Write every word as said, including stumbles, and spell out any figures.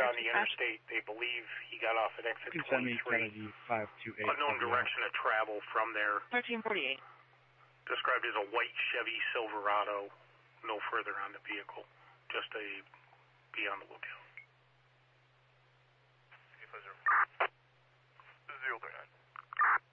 on the interstate. They believe he got off at exit twenty-three. Unknown direction of travel from there. thirteen forty-eight. Described as a white Chevy Silverado. No further on the vehicle. Just a be on the lookout.